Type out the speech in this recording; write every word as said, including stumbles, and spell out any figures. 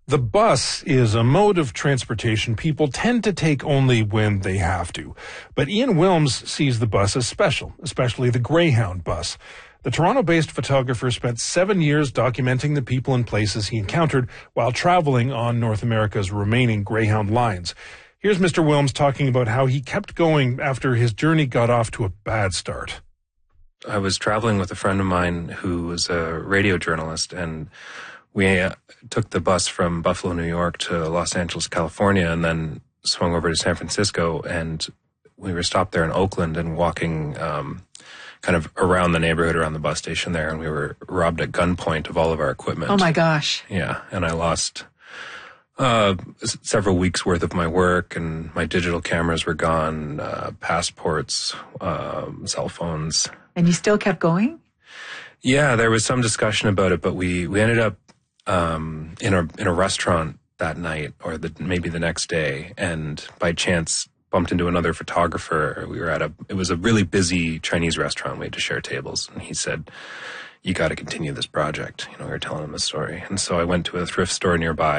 The bus is a mode of transportation people tend to take only when they have to. But Ian Wilms sees the bus as special, especially the Greyhound bus. The Toronto-based photographer spent seven years documenting the people and places he encountered while traveling on North America's remaining Greyhound lines. Here's Mister Wilms talking about how he kept going after his journey got off to a bad start. I was traveling with a friend of mine who was a radio journalist, and we uh, took the bus from Buffalo, New York to Los Angeles, California, and then swung over to San Francisco. And we were stopped there in Oakland and walking um, kind of around the neighborhood, around the bus station there. And we were robbed at gunpoint of all of our equipment. Oh, my gosh. Yeah. And I lost uh, s- several weeks worth of my work, and my digital cameras were gone, uh, passports, um, cell phones. And you still kept going? Yeah, there was some discussion about it, but we, we ended up um, in a in a restaurant that night, or the, maybe the next day, and by chance bumped into another photographer. We were at a it was a really busy Chinese restaurant. We had to share tables, and he said, "You got to continue this project." You know, we were telling him the story, and so I went to a thrift store nearby.